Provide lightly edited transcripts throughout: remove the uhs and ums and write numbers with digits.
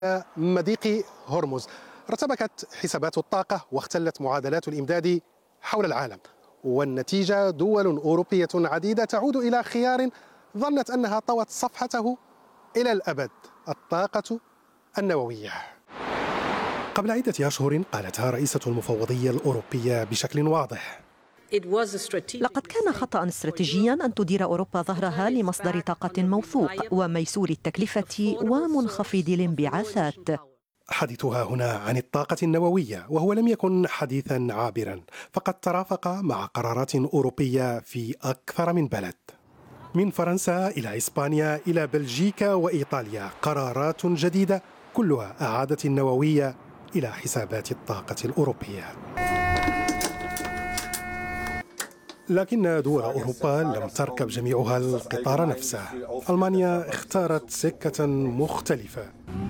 مضيق هرمز. ارتبكت حسابات الطاقة واختلت معادلات الإمداد حول العالم، والنتيجة دول أوروبية عديدة تعود إلى خيار ظنت أنها طوت صفحته إلى الأبد: الطاقة النووية. قبل عدة أشهر قالتها رئيسة المفوضية الأوروبية بشكل واضح: لقد كان خطأ استراتيجيا أن تدير أوروبا ظهرها لمصدر طاقة موثوق وميسور التكلفة ومنخفض الانبعاثات. حديثها هنا عن الطاقة النووية، وهو لم يكن حديثا عابرا، فقد ترافق مع قرارات أوروبية في أكثر من بلد، من فرنسا إلى إسبانيا إلى بلجيكا وإيطاليا. قرارات جديدة كلها أعادت النووية إلى حسابات الطاقة الأوروبية. لكن دول أوروبا لم تركب جميعها القطار نفسه. ألمانيا اختارت سكة مختلفة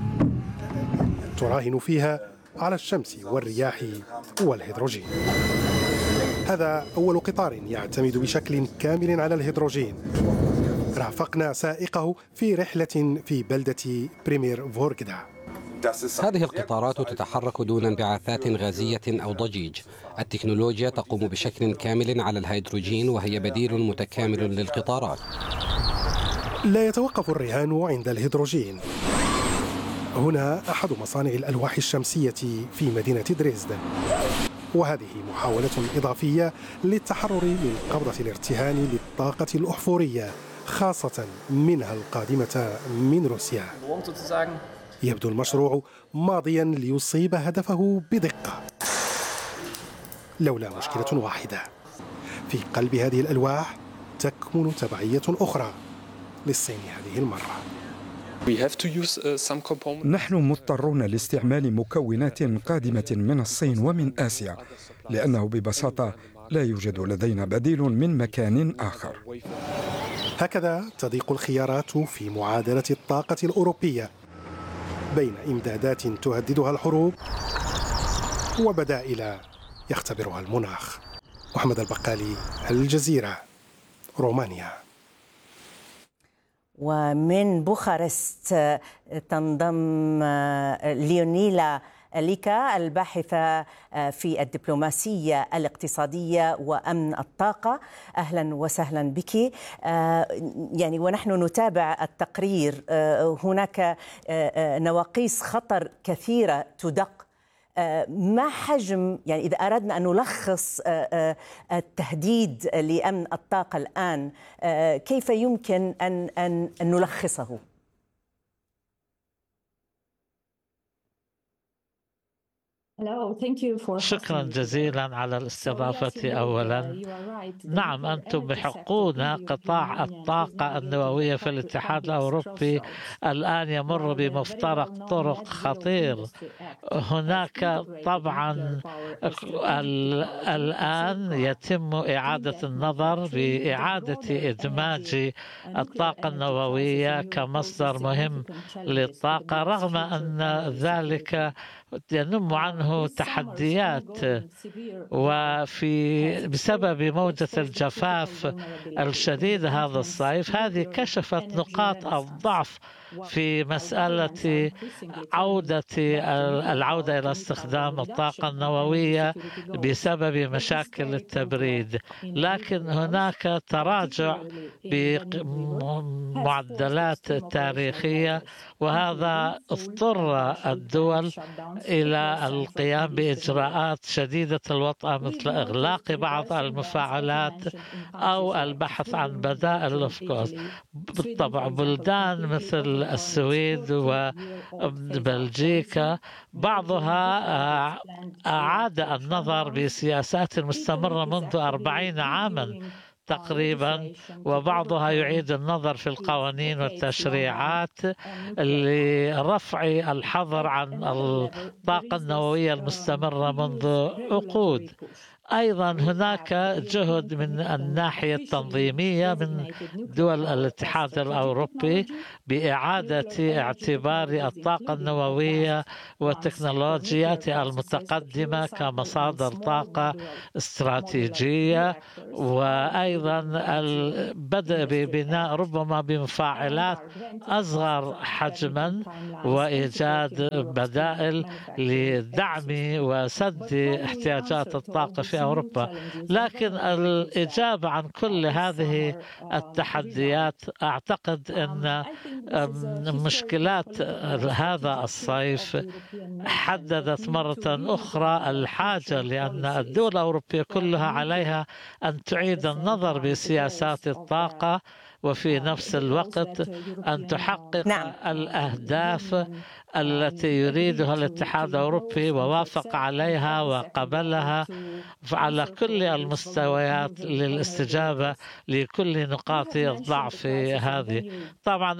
تراهن فيها على الشمس والرياح والهيدروجين. هذا أول قطار يعتمد بشكل كامل على الهيدروجين. رافقنا سائقه في رحلة في بلدة بريمير فورغدا. هذه القطارات تتحرك دون انبعاثات غازية أو ضجيج. التكنولوجيا تقوم بشكل كامل على الهيدروجين، وهي بديل متكامل للقطارات. لا يتوقف الرهان عند الهيدروجين. هنا أحد مصانع الألواح الشمسية في مدينة دريسدن، وهذه محاولة إضافية للتحرر من قبضة الارتهان للطاقة الأحفورية، خاصة منها القادمة من روسيا. يبدو المشروع ماضيا ليصيب هدفه بدقة، لولا مشكلة واحدة: في قلب هذه الألواح تكمن تبعية أخرى للصين هذه المرة. نحن مضطرون لاستعمال مكونات قادمة من الصين ومن آسيا، لأنه ببساطة لا يوجد لدينا بديل من مكان آخر. هكذا تضيق الخيارات في معادلة الطاقة الأوروبية بين إمدادات تهددها الحروب وبدائل يختبرها المناخ. محمد البقالي، الجزيرة، رومانيا. ومن بوخارست تنضم ليونيلا ليكا، الباحثة في الدبلوماسية الاقتصادية وأمن الطاقة. أهلا وسهلا بك. ونحن نتابع التقرير، هناك نواقيس خطر كثيرة تدق. ما حجم، إذا أردنا أن نلخص التهديد لأمن الطاقة الآن، كيف يمكن أن نلخصه؟ شكرا جزيلا على الاستضافة. أولا، نعم، أنتم بحقون. قطاع الطاقة النووية في الاتحاد الأوروبي الآن يمر بمفترق طرق خطير. هناك طبعا الآن يتم إعادة النظر بإعادة إدماج الطاقة النووية كمصدر مهم للطاقة، رغم أن ذلك ينم عنه تحديات، بسبب موجة الجفاف الشديد هذا الصيف. هذه كشفت نقاط الضعف في مسألة العودة إلى استخدام الطاقة النووية بسبب مشاكل التبريد. لكن هناك تراجع بمعدلات تاريخية، وهذا اضطر الدول إلى القيام بإجراءات شديدة الوطأة، مثل إغلاق بعض المفاعلات أو البحث عن بدائل الأفكار. بالطبع بلدان مثل السويد وبلجيكا بعضها أعاد النظر بسياسات مستمرة منذ 40 عاما تقريبا، وبعضها يعيد النظر في القوانين والتشريعات لرفع الحظر عن الطاقة النووية المستمرة منذ عقود. أيضا هناك جهد من الناحية التنظيمية من دول الاتحاد الأوروبي بإعادة اعتبار الطاقة النووية والتكنولوجيات المتقدمة كمصادر طاقة استراتيجية، وأيضا البدء ببناء ربما بمفاعلات أصغر حجما وإيجاد بدائل لدعم وسد احتياجات الطاقة في أوروبا. لكن الإجابة عن كل هذه التحديات أعتقد أن مشكلات هذا الصيف حددت مرة أخرى الحاجة، لأن الدول الأوروبية كلها عليها أن تعيد النظر بسياسات الطاقة، وفي نفس الوقت أن تحقق الأهداف التي يريدها الاتحاد الأوروبي ووافق عليها وقبلها على كل المستويات للاستجابة لكل نقاط الضعف هذه. طبعا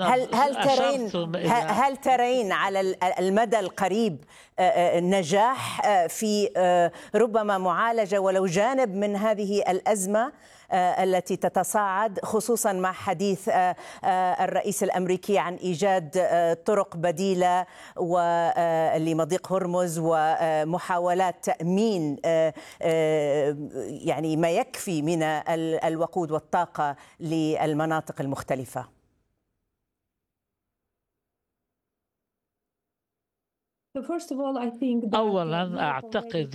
هل ترين على المدى القريب نجاح في ربما معالجة ولو جانب من هذه الأزمة التي تتصاعد، خصوصا مع حديث الرئيس الأمريكي عن إيجاد طرق بديلة لمضيق هرمز ومحاولات تأمين يعني ما يكفي من الوقود والطاقة للمناطق المختلفة؟ أولا أعتقد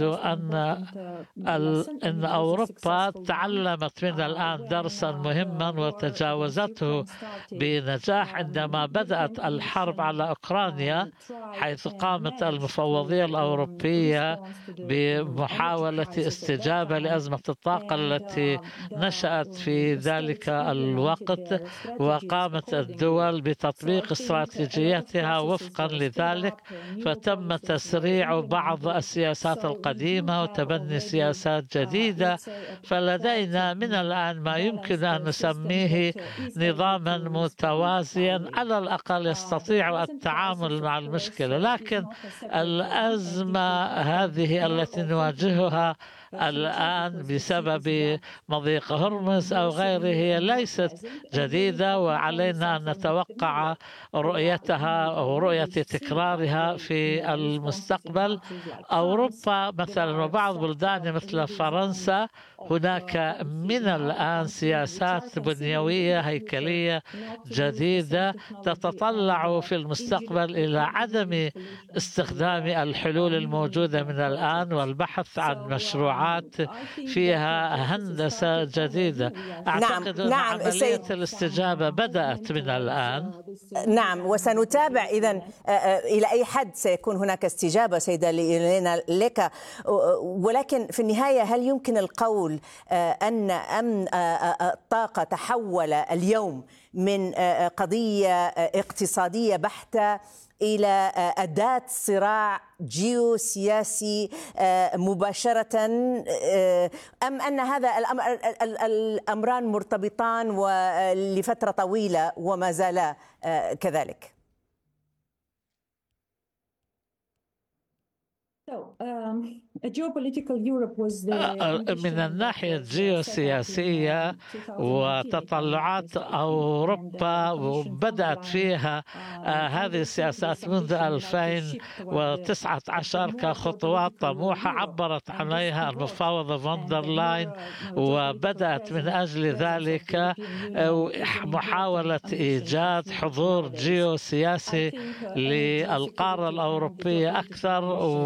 أن أوروبا تعلمت من الآن درسا مهما وتجاوزته بنجاح عندما بدأت الحرب على أوكرانيا، حيث قامت المفوضية الأوروبية بمحاولة استجابة لأزمة الطاقة التي نشأت في ذلك الوقت، وقامت الدول بتطبيق استراتيجيتها وفقا لذلك، تم تسريع بعض السياسات القديمة وتبني سياسات جديدة. فلدينا من الآن ما يمكن أن نسميه نظاما متوازيا على الأقل يستطيع التعامل مع المشكلة. لكن الأزمة هذه التي نواجهها الآن بسبب مضيق هرمز أو غيره هي ليست جديدة، وعلينا أن نتوقع رؤيتها أو رؤية تكرارها في المستقبل. أوروبا مثلا وبعض بلدان مثل فرنسا هناك من الآن سياسات بنيوية هيكلية جديدة تتطلع في المستقبل إلى عدم استخدام الحلول الموجودة من الآن والبحث عن مشروعات فيها هندسة جديدة. أعتقد أن عملية الاستجابة بدأت من الآن. نعم، وسنتابع إذن إلى أي حد سيكون هناك استجابة سيدة لينا لك. ولكن في النهاية هل يمكن القول أن أمن الطاقة تحول اليوم من قضية اقتصادية بحتة إلى أداة صراع جيوسياسي مباشرة، أم أن هذا الأمران مرتبطان ولفترة طويلة وما زالا كذلك؟ من الناحية الجيوسياسية وتطلعات أوروبا وبدأت فيها هذه السياسات منذ 2019 كخطوات طموحة عبرت عليها المفاوضة فوندر لاين، وبدأت من أجل ذلك محاولة إيجاد حضور جيوسياسي للقارة الأوروبية أكثر.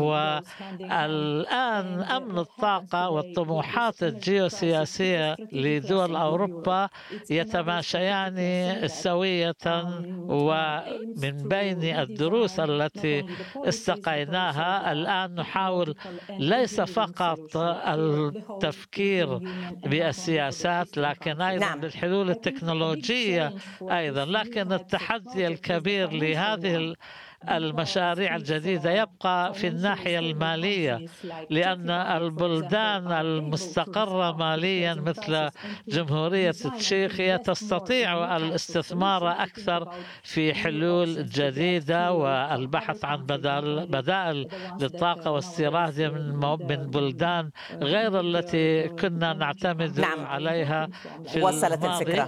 والآن أمن الطاقة والطموحات الجيوسياسية لدول أوروبا يتماشيان سوية، ومن بين الدروس التي استقيناها الآن نحاول ليس فقط التفكير بالسياسات لكن أيضا بالحلول التكنولوجية أيضا. لكن التحدي الكبير لهذه المشاريع الجديدة يبقى في الناحية المالية، لأن البلدان المستقرة ماليا مثل جمهورية تشيكيا تستطيع الاستثمار أكثر في حلول جديدة والبحث عن بدائل للطاقة واستيرادها من بلدان غير التي كنا نعتمد عليها في الماضي.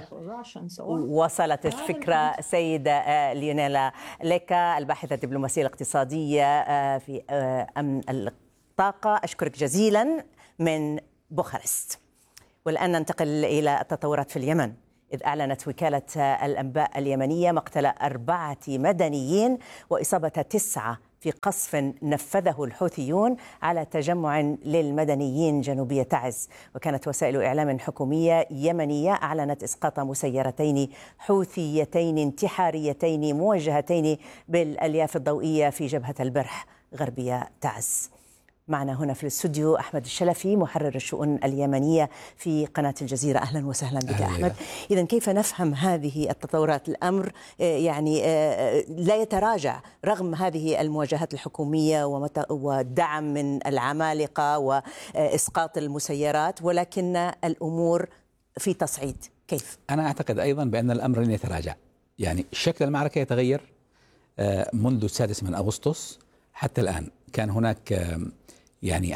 وصلت الفكرة سيدة ليونيلا ليكا، الباحثة الدبلوماسية الاقتصادية في أمن الطاقة، أشكرك جزيلا من بوخارست. والآن ننتقل إلى التطورات في اليمن، إذ أعلنت وكالة الأنباء اليمنية مقتل 4 مدنيين وإصابة 9 في قصف نفذه الحوثيون على تجمع للمدنيين جنوبية تعز. وكانت وسائل إعلام حكومية يمنية أعلنت إسقاط مسيرتين حوثيتين انتحاريتين موجهتين بالألياف الضوئية في جبهة البرح غربية تعز. معنا هنا في الاستوديو أحمد الشلفي، محرر الشؤون اليمنية في قناة الجزيرة. أهلا وسهلا بك أحمد. إذن كيف نفهم هذه التطورات؟ الأمر يعني لا يتراجع رغم هذه المواجهات الحكومية والدعم من العمالقة وإسقاط المسيرات، ولكن الأمور في تصعيد. كيف؟ أنا أعتقد أيضا بأن الأمر لن يتراجع، يعني شكل المعركة يتغير منذ 6 من أغسطس حتى الآن. كان هناك يعني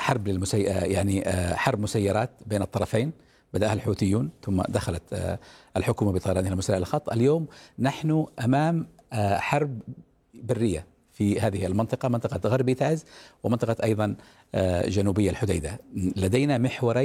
حرب مسيرات بين الطرفين، بدأها الحوثيون ثم دخلت الحكومة بطيرانها المسيرة إلى الخط. اليوم نحن أمام حرب برية في هذه المنطقة، منطقة غربي تعز ومنطقة أيضا جنوبية الحديدة. لدينا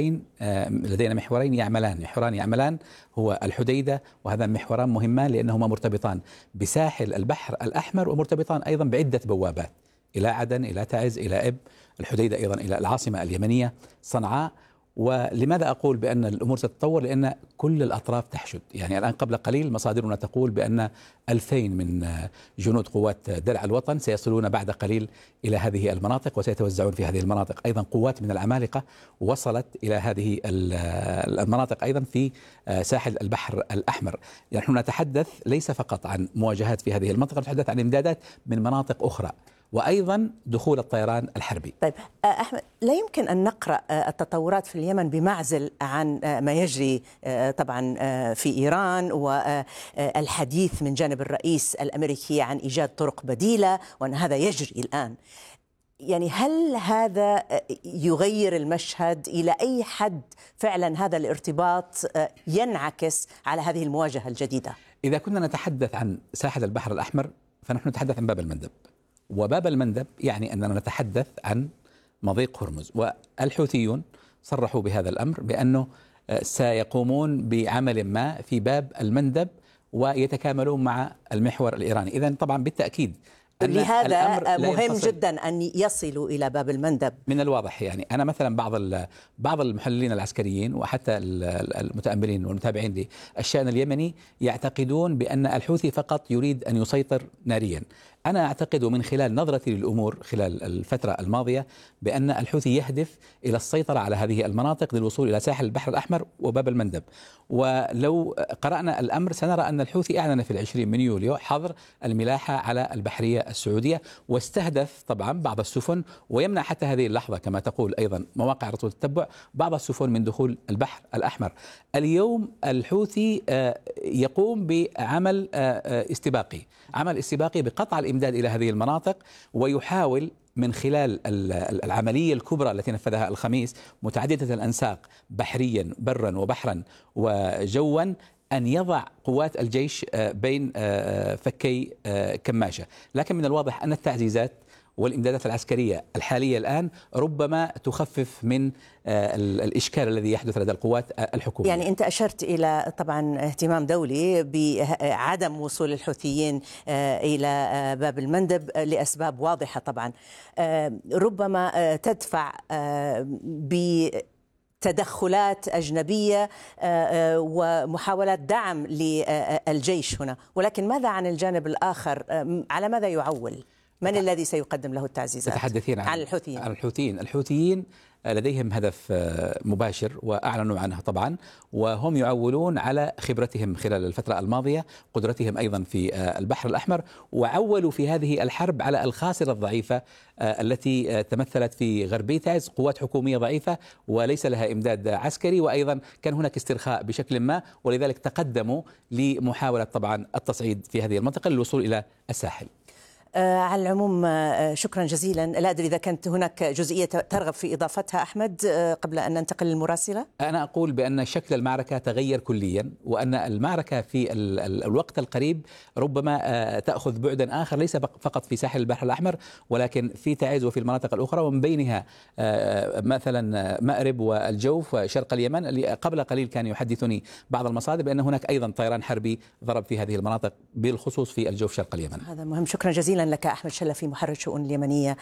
محورين يعملان، هو الحديدة، وهذا محوران مهمان لأنهما مرتبطان بساحل البحر الأحمر ومرتبطان أيضا بعدة بوابات إلى عدن، إلى تعز، إلى إب، الحديدة أيضا إلى العاصمة اليمنية صنعاء. ولماذا أقول بأن الأمور ستتطور؟ لأن كل الأطراف تحشد. يعني الآن قبل قليل مصادرنا تقول بأن 2000 من جنود قوات درع الوطن سيصلون بعد قليل إلى هذه المناطق وسيتوزعون في هذه المناطق. أيضا قوات من العمالقة وصلت إلى هذه المناطق أيضا في ساحل البحر الأحمر. يعني نحن نتحدث ليس فقط عن مواجهات في هذه المنطقة، نتحدث عن إمدادات من مناطق أخرى وأيضا دخول الطيران الحربي. طيب أحمد، لا يمكن أن نقرأ التطورات في اليمن بمعزل عن ما يجري طبعا في إيران والحديث من جانب الرئيس الأمريكي عن إيجاد طرق بديلة، وأن هذا يجري الآن. يعني هل هذا يغير المشهد؟ إلى أي حد فعلا هذا الارتباط ينعكس على هذه المواجهة الجديدة؟ إذا كنا نتحدث عن ساحل البحر الأحمر فنحن نتحدث عن باب المندب، وباب المندب يعني أننا نتحدث عن مضيق هرمز. والحوثيون صرحوا بهذا الأمر بأنه سيقومون بعمل ما في باب المندب ويتكاملون مع المحور الإيراني. إذن طبعا بالتأكيد لهذا مهم جدا أن يصلوا إلى باب المندب. من الواضح يعني أنا مثلا بعض المحللين العسكريين وحتى المتأملين والمتابعين للشأن اليمني يعتقدون بأن الحوثي فقط يريد أن يسيطر ناريا. أنا أعتقد من خلال نظرتي للأمور خلال الفترة الماضية بأن الحوثي يهدف إلى السيطرة على هذه المناطق للوصول إلى ساحل البحر الأحمر وباب المندب. ولو قرأنا الأمر سنرى أن الحوثي أعلن في 20 من يوليو حظر الملاحة على البحرية السعودية، واستهدف طبعا بعض السفن، ويمنع حتى هذه اللحظة كما تقول أيضا مواقع رصد التتبع بعض السفن من دخول البحر الأحمر. اليوم الحوثي يقوم بعمل استباقي بقطع الإمداد إلى هذه المناطق، ويحاول من خلال العملية الكبرى التي نفذها الخميس متعددة الأنساق بحريا برا وبحرا وجوا أن يضع قوات الجيش بين فكي كماشة. لكن من الواضح أن التعزيزات والإمدادات العسكرية الحالية الآن ربما تخفف من الإشكال الذي يحدث لدى القوات الحكومية. يعني أنت أشرت إلى طبعا اهتمام دولي بعدم وصول الحوثيين إلى باب المندب لأسباب واضحة طبعا، ربما تدفع بتدخلات أجنبية ومحاولات دعم للجيش هنا، ولكن ماذا عن الجانب الآخر؟ على ماذا يعول؟ من الذي سيقدم له التعزيزات؟ تتحدثين عن الحوثيين لديهم هدف مباشر وأعلنوا عنه طبعا، وهم يعولون على خبرتهم خلال الفترة الماضية، قدرتهم أيضا في البحر الأحمر، وعولوا في هذه الحرب على الخاصرة الضعيفة التي تمثلت في غربي تعز، قوات حكومية ضعيفة وليس لها إمداد عسكري، وأيضا كان هناك استرخاء بشكل ما، ولذلك تقدموا لمحاولة طبعا التصعيد في هذه المنطقة للوصول إلى الساحل. على العموم شكرا جزيلا. لا أدري إذا كانت هناك جزئية ترغب في إضافتها أحمد قبل أن ننتقل للمراسلة. أنا أقول بأن شكل المعركة تغير كليا، وأن المعركة في الوقت القريب ربما تأخذ بعدا آخر، ليس فقط في ساحل البحر الأحمر ولكن في تعز وفي المناطق الأخرى، ومن بينها مثلا مأرب والجوف وشرق اليمن، اللي قبل قليل كان يحدثني بعض المصادر بأن هناك أيضا طيران حربي ضرب في هذه المناطق بالخصوص في الجوف شرق اليمن. هذا مهم. شكرا جزيلا لك أحمد شلفي محرر شؤون اليمنية